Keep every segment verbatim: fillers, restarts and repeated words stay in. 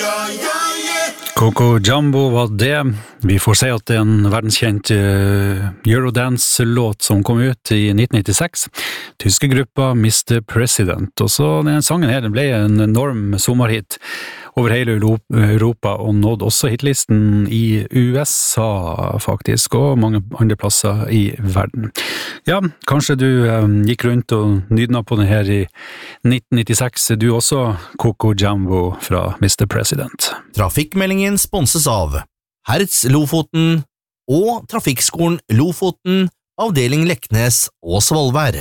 Coco Jumbo var det. Vi får si at det er en verdenskjent uh, Eurodance-låt som kom ut i nitten nittiseks. Tyske gruppa mister President. Og så den sangen her den ble en enorm sommerhit over hele Europa, og nådde også hitlisten i U S A faktisk, og mange andre plasser i verden. Ja, kanskje du um, gikk rundt og nydna på den her i nitten nittiseks, du også, Coco Jumbo fra mister President. Trafikkmeldingen sponses av Hertz Lofoten og Trafikkskolen Lofoten, avdeling Leknes og Svolvær.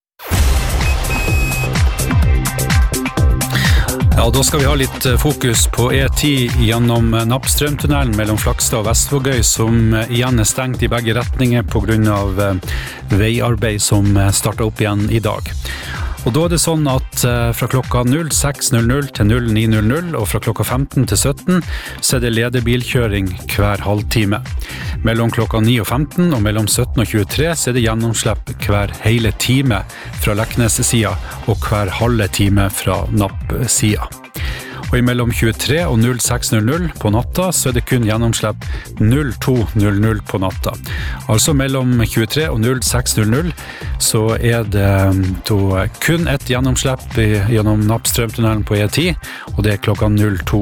Ja, da skal vi ha litt fokus på E ti gjennom Nappstrømtunnelen mellom Flakstad og Vestvågøy, som igjen er stengt i begge retninger på grunn av veiarbeid som startet opp igjen i dag. Og da er det sånn at fra klokka seks til ni og fra klokka femten til sytten så er det ledebilkjøring hver halvtime. Mellom klokka ni og femten og mellom sytten og tjuetre så er det gjennomslipp hver hele time fra Leknes-sida og hver halve time fra Napp-sida. Og mellom tjuetre og seks på natta så er det kun gjennomslipp to på natta. Altså mellom tjuetre og seks så er det da kun ett gjennomslipp gjennom Nappstrømtunnelen på E ti, og det er klokka to.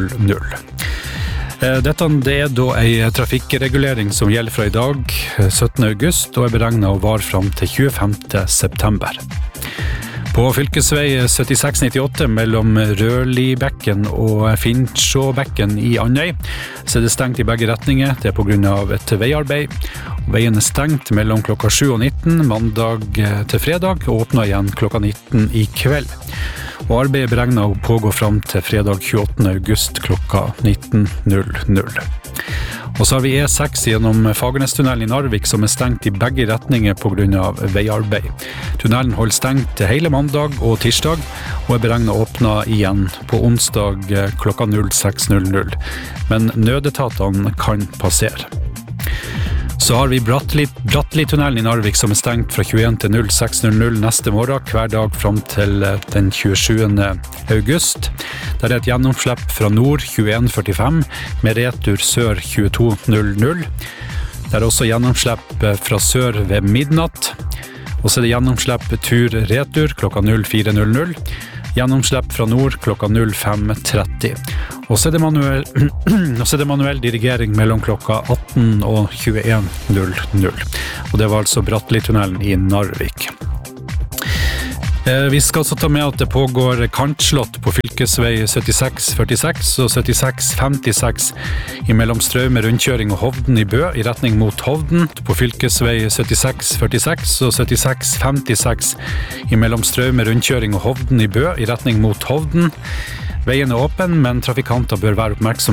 Dette det er da en trafikkregulering som gjelder fra i dag, syttende august, og er beregnet å vare fram til tjuefemte september. På fylkesvei syttiseks nittiåtte mellom Rørlibekken og Finnsjåbekken i Andøy så er det stengt i begge retninger. Det er på grunn av et veiarbeid. Veien er stengt mellom klokka sju og nitten mandag til fredag og åpner igjen klokka nitten i kveld. Og arbeidet er beregnet å pågå fram til fredag tjueåttende august klokka nitten. Og så har vi E seks gjennom Fagernestunnelen i Narvik som er stengt i begge retninger på grunn av veiarbeid. Tunnelen holder stengt til hele mandag og tirsdag og er beregnet å åpne igjen på onsdag klokka seks. Men nødetatene kan passere. Så har vi Bratteli-tunnelen i Narvik som er stengt fra tjueen til seks neste morgen hver dag frem til den tjuesjuende august. Der er et gjennomslipp fra nord tjueen førtifem med retur sør tjueto null null. Der er også gjennomslipp fra sør ved midnatt. Og så er det gjennomslipp tur-retur klokka fire null null. Gjennomslipp fra nord klokka fem tretti. Og så er det manuell, og så er det manuell dirigering mellom klokka atten og tjueen null null. Og det var altså Bratteli-tunnelen i Narvik. Vi skal også ta med at det pågår kantslott på fylkesvei syttiseks førtiseks og syttiseks femtiseks mellom Straume rundkjøring og Hovden i Bø i retning mot Hovden. På fylkesvei syttiseks førtiseks og syttiseks femtiseks mellom Straume rundkjøring og Hovden i Bø i retning mot Hovden. Veien er åpen, men trafikanter bør være oppmerksom